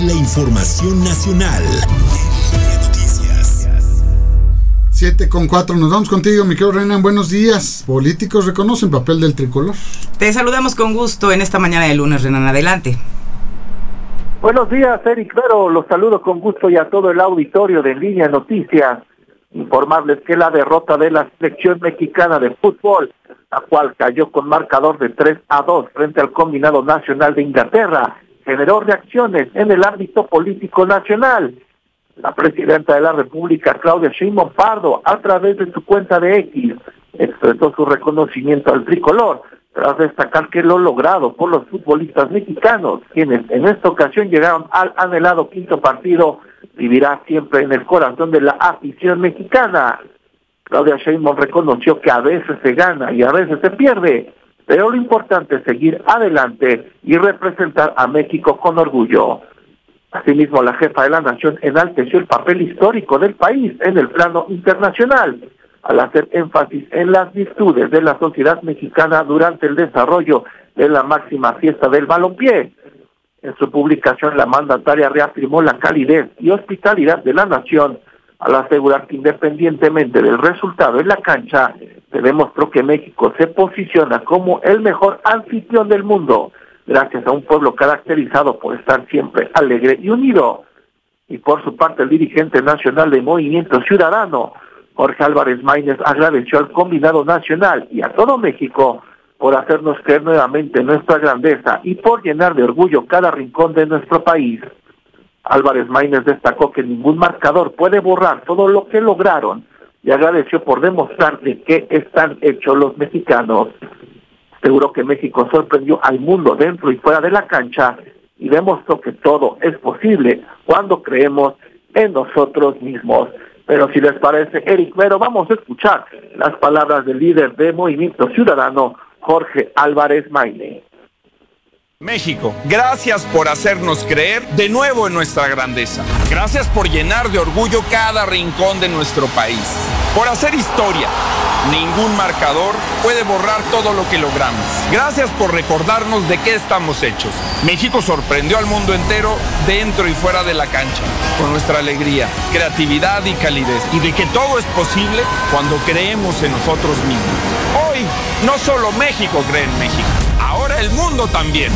La información nacional en Noticias. 7:04, nos vamos contigo, mi querido Renan, buenos días. Políticos reconocen papel del tricolor. Te saludamos con gusto en esta mañana de lunes, Renan, adelante. Buenos días, Eric Vero, los saludo con gusto y a todo el auditorio de Línea Noticias. Informarles que la derrota de la selección mexicana de fútbol, la cual cayó con marcador de 3-2 frente al combinado nacional de Inglaterra, generó reacciones en el ámbito político nacional. La presidenta de la República, Claudia Sheinbaum Pardo, a través de su cuenta de X, expresó su reconocimiento al tricolor, tras destacar que lo logrado por los futbolistas mexicanos, quienes en esta ocasión llegaron al anhelado quinto partido, vivirá siempre en el corazón de la afición mexicana. Claudia Sheinbaum reconoció que a veces se gana y a veces se pierde, pero lo importante es seguir adelante y representar a México con orgullo. Asimismo, la jefa de la nación enalteció el papel histórico del país en el plano internacional, al hacer énfasis en las virtudes de la sociedad mexicana durante el desarrollo de la máxima fiesta del balompié. En su publicación, la mandataria reafirmó la calidez y hospitalidad de la nación, al asegurar que independientemente del resultado en la cancha, se demostró que México se posiciona como el mejor anfitrión del mundo, gracias a un pueblo caracterizado por estar siempre alegre y unido. Y por su parte, el dirigente nacional de Movimiento Ciudadano, Jorge Álvarez Maínez, agradeció al combinado nacional y a todo México por hacernos creer nuevamente nuestra grandeza y por llenar de orgullo cada rincón de nuestro país. Álvarez Maínez destacó que ningún marcador puede borrar todo lo que lograron y agradeció por demostrar de qué están hechos los mexicanos. Aseguró que México sorprendió al mundo dentro y fuera de la cancha y demostró que todo es posible cuando creemos en nosotros mismos. Pero si les parece, Eric Vero, vamos a escuchar las palabras del líder de Movimiento Ciudadano, Jorge Álvarez Maínez. México, gracias por hacernos creer de nuevo en nuestra grandeza. Gracias por llenar de orgullo cada rincón de nuestro país. Por hacer historia. Ningún marcador puede borrar todo lo que logramos. Gracias por recordarnos de qué estamos hechos. México sorprendió al mundo entero dentro y fuera de la cancha, con nuestra alegría, creatividad y calidez, y de que todo es posible cuando creemos en nosotros mismos. Hoy, no solo México cree en México, ahora el mundo también.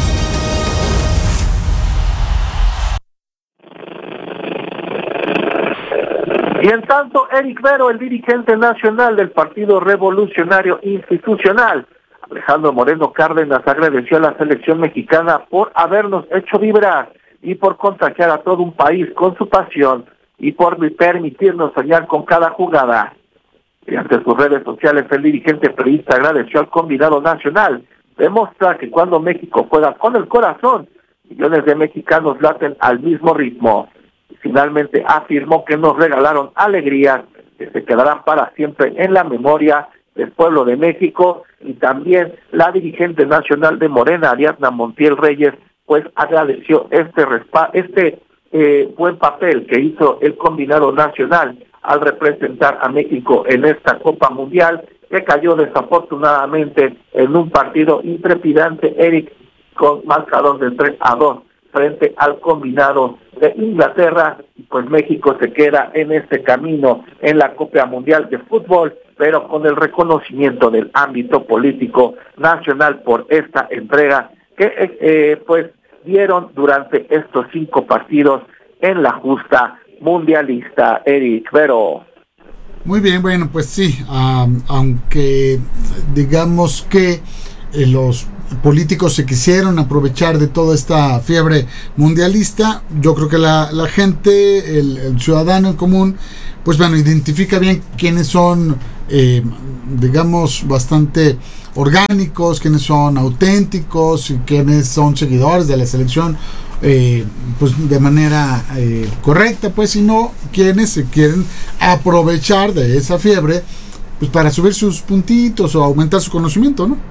Y en tanto, Eric Vero, el dirigente nacional del Partido Revolucionario Institucional, Alejandro Moreno Cárdenas, agradeció a la selección mexicana por habernos hecho vibrar y por contagiar a todo un país con su pasión y por permitirnos soñar con cada jugada. Mediante sus redes sociales, el dirigente priista agradeció al combinado nacional, demuestra que cuando México juega con el corazón, millones de mexicanos laten al mismo ritmo. Finalmente afirmó que nos regalaron alegrías que se quedarán para siempre en la memoria del pueblo de México, y también la dirigente nacional de Morena, Ariadna Montiel Reyes, pues agradeció este buen papel que hizo el combinado nacional al representar a México en esta Copa Mundial, que cayó desafortunadamente en un partido intrepidante, Eric, con marcador de 3-2 frente al combinado de Inglaterra, y pues México se queda en este camino en la Copa Mundial de Fútbol, pero con el reconocimiento del ámbito político nacional por esta entrega que pues dieron durante estos 5 partidos en la justa mundialista. Eric Vero. Muy bien, bueno, pues sí, aunque digamos que los políticos se quisieron aprovechar de toda esta fiebre mundialista, yo creo que la gente, el ciudadano en común, pues bueno, identifica bien quiénes son, digamos, bastante orgánicos, quiénes son auténticos y quiénes son seguidores de la selección, pues de manera correcta, pues, y no quienes se quieren aprovechar de esa fiebre, pues para subir sus puntitos o aumentar su conocimiento, ¿no?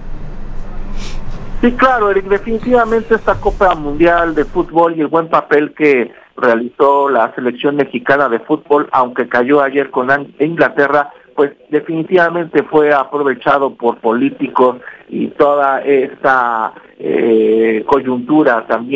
Sí, claro, Eric, definitivamente esta Copa Mundial de Fútbol y el buen papel que realizó la selección mexicana de fútbol, aunque cayó ayer con Inglaterra, pues definitivamente fue aprovechado por políticos y toda esta coyuntura también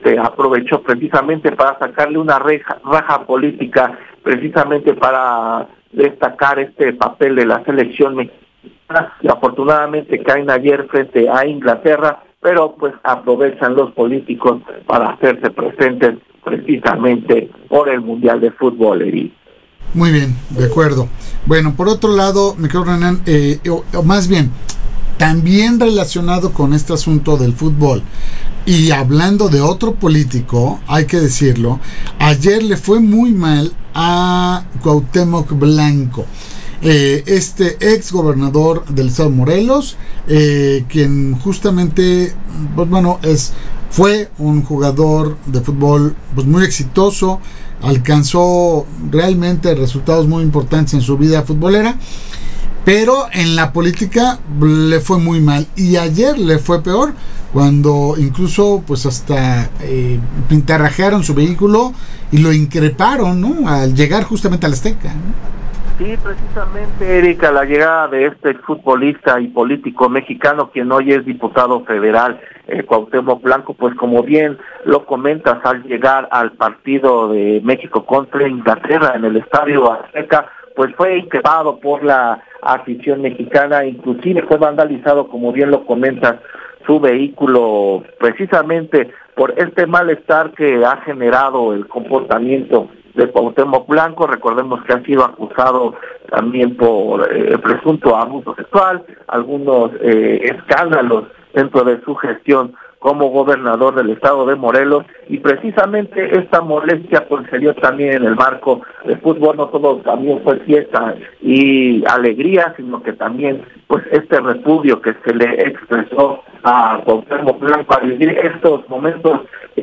aprovechó precisamente para sacarle una raja política, precisamente para destacar este papel de la selección mexicana, y afortunadamente caen ayer frente a Inglaterra, pero pues aprovechan los políticos para hacerse presentes precisamente por el Mundial de Fútbol, Eric. Muy bien, de acuerdo. Bueno, por otro lado, mi querido Renan, o más bien, también relacionado con este asunto del fútbol y hablando de otro político, hay que decirlo, ayer le fue muy mal a Cuauhtémoc Blanco, este ex gobernador del estado de Morelos, quien justamente, pues bueno, fue un jugador de fútbol pues muy exitoso, alcanzó realmente resultados muy importantes en su vida futbolera, pero en la política le fue muy mal, y ayer le fue peor, cuando incluso pues hasta pintarrajearon su vehículo y lo increparon, ¿no?, al llegar justamente al Azteca, ¿no? Sí, precisamente, Erika, la llegada de este futbolista y político mexicano, quien hoy es diputado federal, Cuauhtémoc Blanco, pues como bien lo comentas, al llegar al partido de México contra Inglaterra en el Estadio Azteca, pues fue increpado por la afición mexicana, inclusive fue vandalizado, como bien lo comentas, su vehículo, precisamente por este malestar que ha generado el comportamiento de Cuauhtémoc Blanco. Recordemos que ha sido acusado también por presunto abuso sexual, algunos escándalos dentro de su gestión como gobernador del estado de Morelos, y precisamente esta molestia pues se dio también en el marco del fútbol. No todo también fue fiesta y alegría, sino que también pues este repudio que se le expresó a Cuauhtémoc Blanco al vivir estos momentos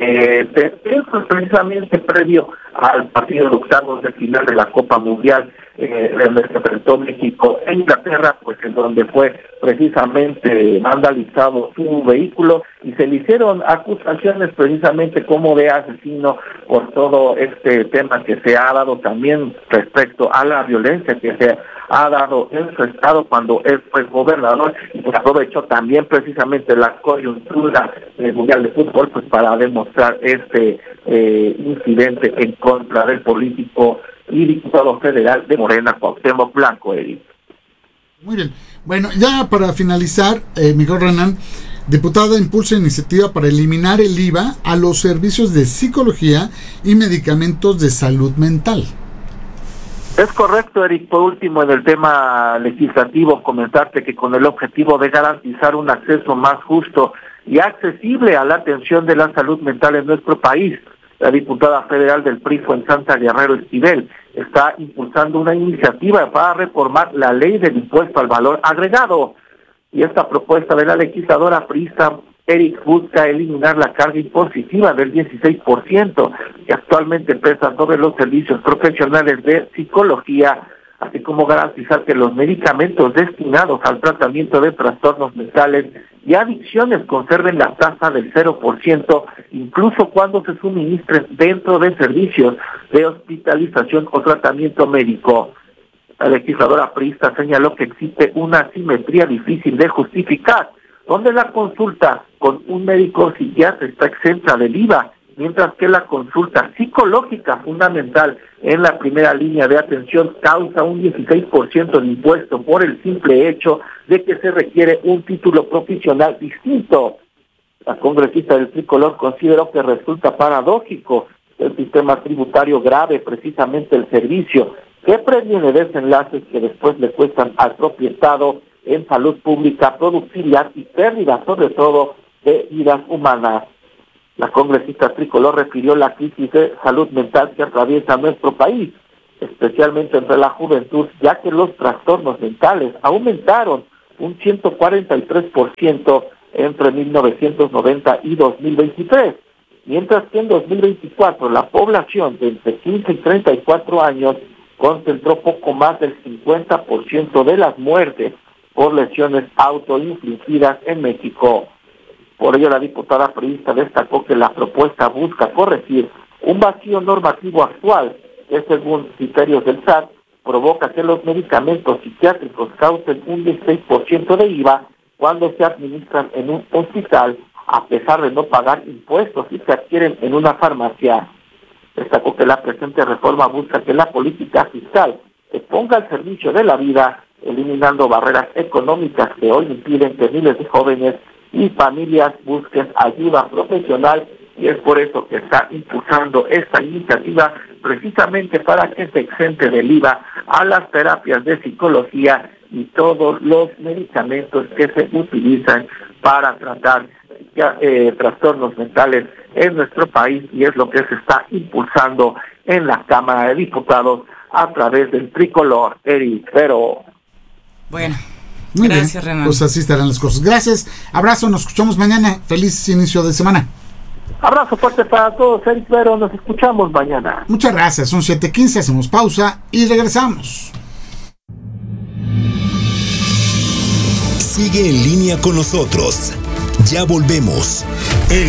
precisamente previo al partido de octavos de final de la Copa Mundial, donde se enfrentó México e Inglaterra, pues en donde fue precisamente vandalizado su vehículo y se le hicieron acusaciones precisamente como de asesino por todo este tema que se ha dado también respecto a la violencia que se ha dado en su estado cuando él fue gobernador, y pues aprovechó también precisamente la coyuntura del Mundial de Fútbol pues para demostrar este incidente en contra del político y diputado federal de Morena, Cuauhtémoc Blanco, Eric. Muy bien. Bueno, ya para finalizar, Miguel Renan, diputada impulsa iniciativa para eliminar el IVA a los servicios de psicología y medicamentos de salud mental. Es correcto, Eric. Por último, en el tema legislativo, comentarte que con el objetivo de garantizar un acceso más justo y accesible a la atención de la salud mental en nuestro país, la diputada federal del PRI, Fuensanta Guerrero Esquivel, está impulsando una iniciativa para reformar la ley del impuesto al valor agregado. Y esta propuesta de la legisladora priista, Eric, busca eliminar la carga impositiva del 16% que actualmente pesa sobre los servicios profesionales de psicología, así como garantizar que los medicamentos destinados al tratamiento de trastornos mentales y adicciones conserven la tasa del 0%, incluso cuando se suministren dentro de servicios de hospitalización o tratamiento médico. La legisladora priista señaló que existe una asimetría difícil de justificar, donde la consulta con un médico psiquiatra está exenta del IVA, mientras que la consulta psicológica fundamental en la primera línea de atención causa un 16% de impuesto por el simple hecho de que se requiere un título profesional distinto. La congresista del Tricolor consideró que resulta paradójico el sistema tributario grave precisamente el servicio, que previene desenlaces que después le cuestan al propio Estado en salud pública, productividad y pérdida, sobre todo, de vidas humanas. La congresista Tricolor refirió la crisis de salud mental que atraviesa nuestro país, especialmente entre la juventud, ya que los trastornos mentales aumentaron un 143% entre 1990 y 2023, mientras que en 2024 la población de entre 15 y 34 años concentró poco más del 50% de las muertes por lesiones autoinfligidas en México. Por ello, la diputada priista destacó que la propuesta busca corregir un vacío normativo actual que, según criterios del SAT, provoca que los medicamentos psiquiátricos causen un 16% de IVA cuando se administran en un hospital, a pesar de no pagar impuestos y se adquieren en una farmacia. Destacó que la presente reforma busca que la política fiscal se ponga al servicio de la vida, eliminando barreras económicas que hoy impiden que miles de jóvenes y familias busquen ayuda profesional, y es por eso que está impulsando esta iniciativa, precisamente para que se exente del IVA a las terapias de psicología y todos los medicamentos que se utilizan para tratar trastornos mentales en nuestro país, y es lo que se está impulsando en la Cámara de Diputados a través del tricolor. Eric, pero bueno, muy gracias, bien. Renan. Pues así estarán las cosas. Gracias, abrazo, nos escuchamos mañana. Feliz inicio de semana. Abrazo fuerte para todos, Eric, pero nos escuchamos mañana. Muchas gracias, son 7:15, hacemos pausa y regresamos. Sigue en línea con nosotros. Ya volvemos.